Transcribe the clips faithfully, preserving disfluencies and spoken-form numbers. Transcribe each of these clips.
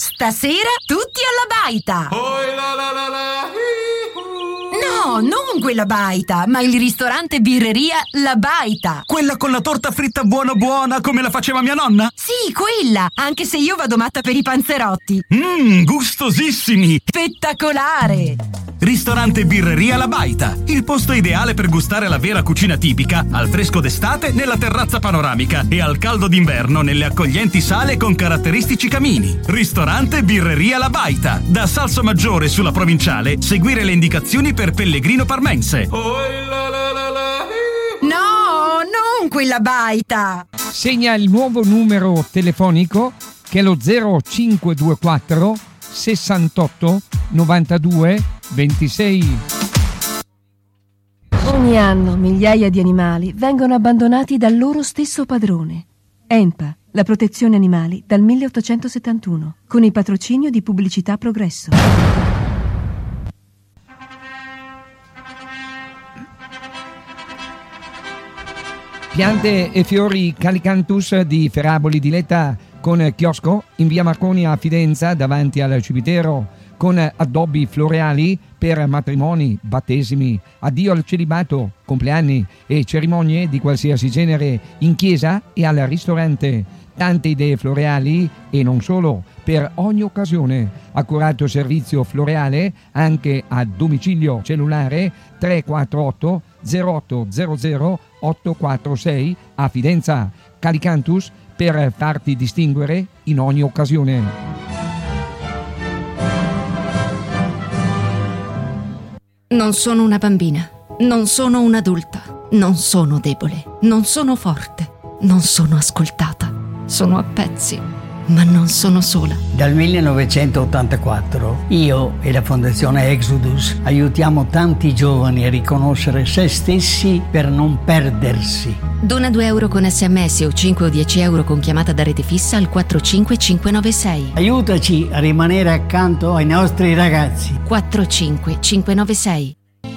Stasera tutti alla baita! Oi la la la la, No, non quella baita, ma il ristorante birreria La Baita. Quella con la torta fritta buona buona come la faceva mia nonna? Sì, quella, anche se io vado matta per i panzerotti. Mmm, gustosissimi! Spettacolare! Ristorante birreria La Baita, il posto ideale per gustare la vera cucina tipica, al fresco d'estate nella terrazza panoramica e al caldo d'inverno nelle accoglienti sale con caratteristici camini. Ristorante birreria La Baita, da Salsomaggiore sulla Provinciale, seguire le indicazioni per Pellegrino Parmense. oi la la la la. No, non quella baita! Segna il nuovo numero telefonico che è lo zero cinque due quattro sessantotto novantadue ventisei. Ogni anno migliaia di animali vengono abbandonati dal loro stesso padrone. E N P A, la protezione animali dal milleottocentosettantuno, con il patrocinio di Pubblicità Progresso. Piante e fiori Calicanthus di Ferraboli di Letta con chiosco in via Marconi a Fidenza davanti al cimitero, con addobbi floreali per matrimoni, battesimi, addio al celibato, compleanni e cerimonie di qualsiasi genere in chiesa e al ristorante. Tante idee floreali e non solo, per ogni occasione. Accurato servizio floreale anche a domicilio. Cellulare tre quattro otto zero otto zero zero otto quattro sei a Fidenza. Calicanthus per farti distinguere in ogni occasione. Non sono una bambina, non sono un'adulta, non sono debole, non sono forte, non sono ascoltata, sono a pezzi, ma non sono sola. Dal millenovecentottantaquattro io e la Fondazione Exodus aiutiamo tanti giovani a riconoscere se stessi per non perdersi. Dona due euro con sms o cinque o dieci euro con chiamata da rete fissa al quattro cinque cinque nove sei. Aiutaci a rimanere accanto ai nostri ragazzi. quattro cinque cinque nove sei.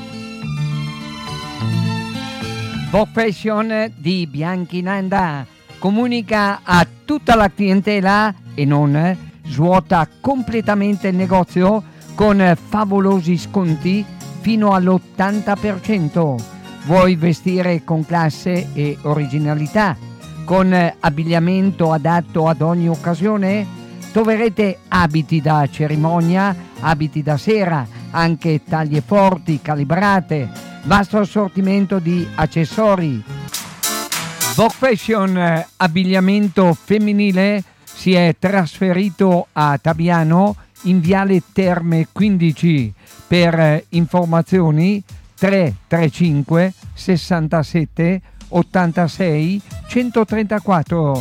Vogue Fashion di Bianchinanda comunica a tutta la clientela e non svuota completamente il negozio con favolosi sconti fino all'ottanta per cento. Vuoi vestire con classe e originalità, con abbigliamento adatto ad ogni occasione? Troverete abiti da cerimonia, abiti da sera, anche taglie forti, calibrate, vasto assortimento di accessori. Vogue Fashion abbigliamento femminile si è trasferito a Tabiano in Viale Terme quindici. Per informazioni tre tre cinque sessantasette ottantasei centotrentaquattro.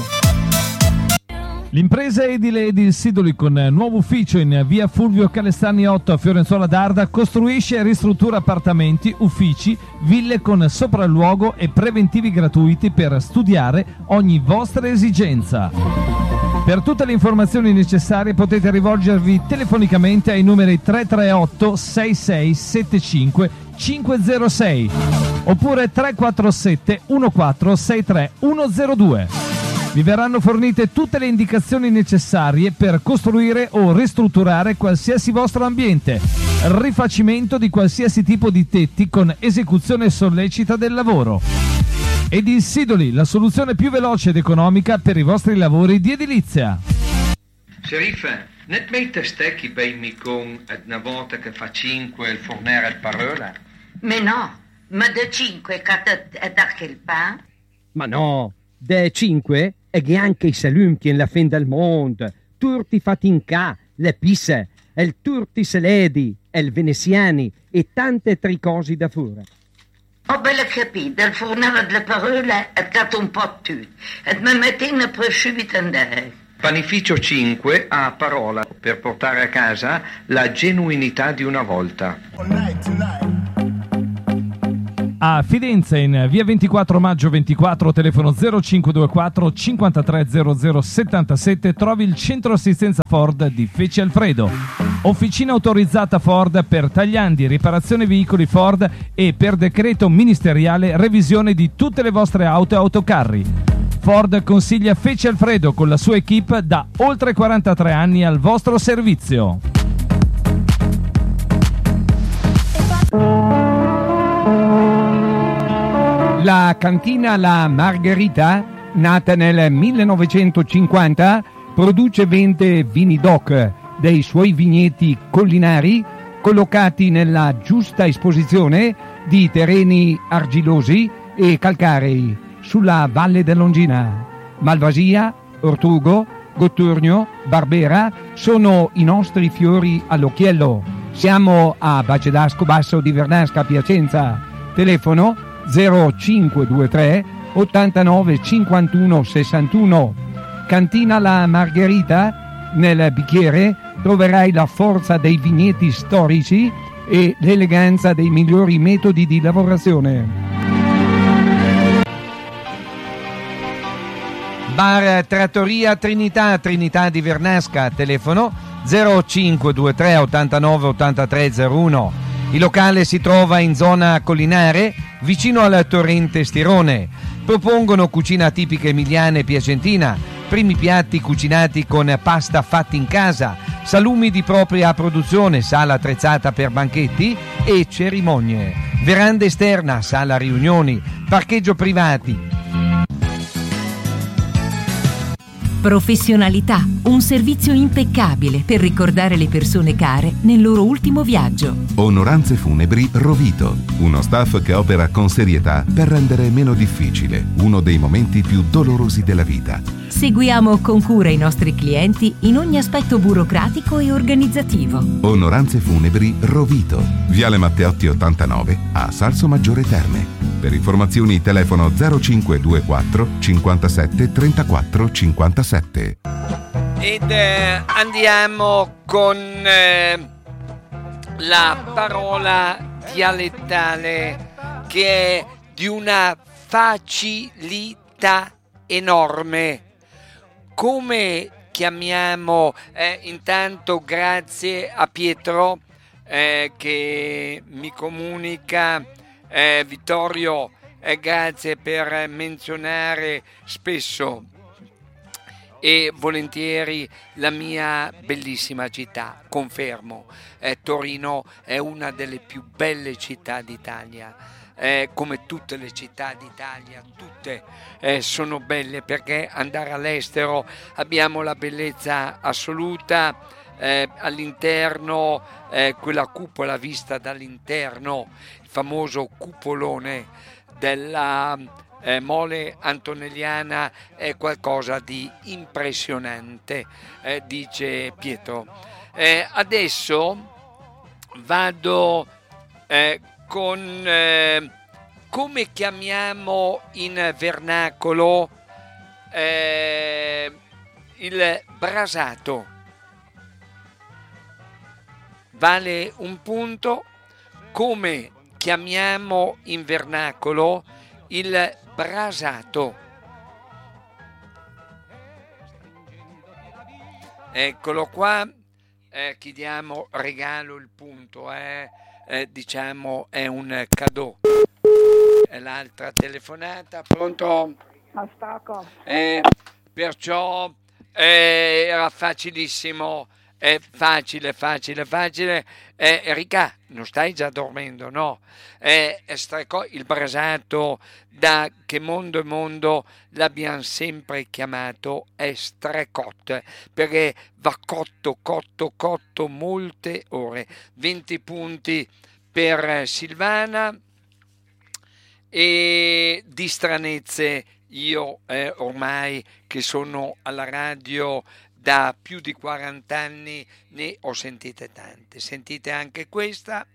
L'impresa edile Edil Sidoli, con nuovo ufficio in via Fulvio Calestani otto a Fiorenzuola d'Arda, costruisce e ristruttura appartamenti, uffici, ville con sopralluogo e preventivi gratuiti per studiare ogni vostra esigenza. Per tutte le informazioni necessarie potete rivolgervi telefonicamente ai numeri tre tre otto sei sei sette cinque cinque zero sei oppure tre quattro sette uno quattro sei tre uno zero due. Vi verranno fornite tutte le indicazioni necessarie per costruire o ristrutturare qualsiasi vostro ambiente, rifacimento di qualsiasi tipo di tetti con esecuzione sollecita del lavoro. Edil Sidoli, la soluzione più veloce ed economica per i vostri lavori di edilizia. Sheriff, net mette stecchi bei mi con una volta che fa cinque il fornere al parola? Ma no, ma de cinque è da quel pan? Ma no, de cinque è che anche i salumi in la fin del mondo, tutti fatti in ca, le pisse, il turti seledi, il veneziani e tante altre cose da fuori. Ho bella capito, il fornere delle parole è dato un po' tutto, e mi mettene prosciutto andare. Panificio cinque ha parola per portare a casa la genuinità di una volta. A Fidenza, in via ventiquattro maggio ventiquattro, telefono zero cinque due quattro cinquantatré zero zero settantasette, trovi il centro assistenza Ford di Feci Alfredo. Officina autorizzata Ford per tagliandi, riparazione veicoli Ford e per decreto ministeriale revisione di tutte le vostre auto e autocarri. Ford consiglia Fece Alfredo con la sua equipe da oltre quarantatré anni al vostro servizio. La cantina La Margherita, nata nel millenovecentocinquanta, produce e vende vini DOC dei suoi vigneti collinari collocati nella giusta esposizione di terreni argilosi e calcarei sulla Valle dell'Ongina. Malvasia, Ortugo, Gotturno, Barbera sono i nostri fiori all'occhiello. Siamo a Bacedasco Basso di Vernasca, Piacenza. Telefono zero cinque due tre ottantanove cinquantuno sessantuno. Cantina La Margherita, nel bicchiere troverai la forza dei vigneti storici e l'eleganza dei migliori metodi di lavorazione. Bar Trattoria Trinità, Trinità di Vernasca, telefono zero cinque due tre ottantanove ottantatré zero uno. Il locale si trova in zona collinare, vicino al torrente Stirone. Propongono cucina tipica emiliana e piacentina, primi piatti cucinati con pasta fatti in casa, salumi di propria produzione, sala attrezzata per banchetti e cerimonie, veranda esterna, sala riunioni, parcheggio privati. Professionalità, un servizio impeccabile per ricordare le persone care nel loro ultimo viaggio. Onoranze Funebri Rovito, uno staff che opera con serietà per rendere meno difficile uno dei momenti più dolorosi della vita. Seguiamo con cura i nostri clienti in ogni aspetto burocratico e organizzativo. Onoranze Funebri Rovito, Viale Matteotti ottantanove a Salsomaggiore Terme. Per informazioni telefono zero cinque due quattro cinquantasette trentaquattro cinquantasette. Ed eh, andiamo con eh, la parola dialettale che è di una facilità enorme. Come chiamiamo? Eh, intanto grazie a Pietro eh, che mi comunica. Eh, Vittorio, eh, grazie per menzionare spesso e volentieri la mia bellissima città. Confermo, eh, Torino è una delle più belle città d'Italia. Eh, come tutte le città d'Italia, tutte eh, sono belle, perché andare all'estero abbiamo la bellezza assoluta. Eh, all'interno, eh, quella cupola vista dall'interno, il famoso cupolone della eh, Mole Antonelliana, è qualcosa di impressionante, eh, dice Pietro. Eh, adesso vado eh, con eh, come chiamiamo in vernacolo eh, il brasato. Vale un punto. Come chiamiamo in vernacolo il brasato? Eccolo qua. Eh, chiediamo regalo il punto, eh? Eh, diciamo è un cadeau. È l'altra telefonata. Pronto? Stacco. Eh, perciò eh, era facilissimo. È facile, facile, facile. Eh, Enrica, non stai già dormendo, no? Eh, streco, il brasato, da che mondo e mondo l'abbiamo sempre chiamato, è strecot, perché va cotto, cotto, cotto molte ore. venti punti per Silvana. E di stranezze io eh, ormai che sono alla radio da più di quaranta anni ne ho sentite tante. Sentite anche questa.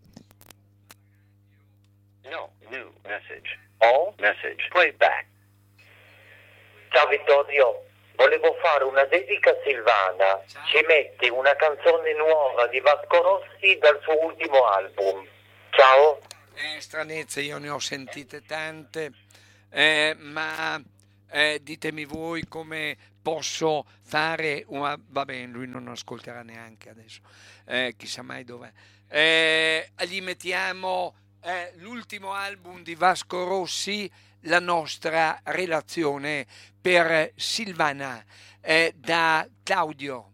No, new message. All message. Playback. Ciao Vittorio, volevo fare una dedica a Silvana. Ciao. Ci metti una canzone nuova di Vasco Rossi dal suo ultimo album. Ciao. Eh, stranezze io ne ho sentite tante, eh, ma eh, ditemi voi come posso fare una... Va bene, lui non ascolterà neanche adesso, eh, chissà mai dov'è. Eh, gli mettiamo eh, l'ultimo album di Vasco Rossi, la nostra relazione per Silvana, eh, da Claudio.